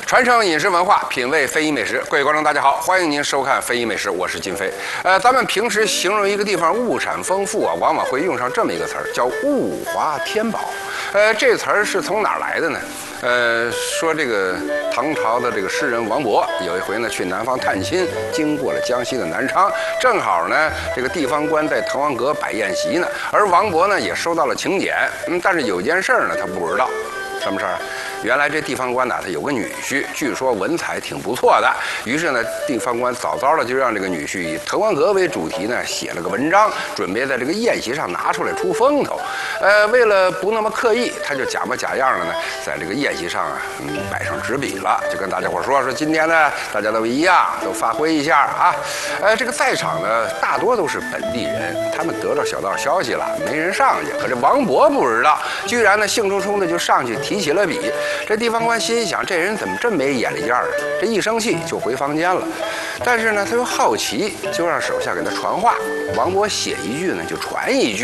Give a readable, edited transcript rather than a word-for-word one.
传承饮食文化，品味非遗美食。各位观众，大家好，欢迎您收看《非遗美食》，我是金飞。咱们平时形容一个地方物产丰富啊，往往会用上这么一个词儿，叫物华天宝。这词儿是从哪儿来的呢？说这个唐朝的这个诗人王勃有一回呢去南方探亲，经过了江西的南昌，正好呢这个地方官在滕王阁摆宴席呢，而王勃呢也收到了请柬，但是有件事儿呢他不知道。什么事儿？原来这地方官呢，他有个女婿，据说文采挺不错的。于是呢，地方官早早的就让这个女婿以滕王阁为主题呢，写了个文章，准备在这个宴席上拿出来出风头。为了不那么刻意，他就假模假样的呢，在这个宴席上啊，摆上纸笔了，就跟大家伙说今天呢，大家都一样，都发挥一下啊。这个在场的大多都是本地人，他们得到小道消息了，没人上去。可这王勃不知道，居然呢兴冲冲的就上去提起了笔。这地方官心想，这人怎么这么没眼力见儿？这一生气就回房间了。但是呢，他又好奇，就让手下给他传话。王勃写一句呢，就传一句。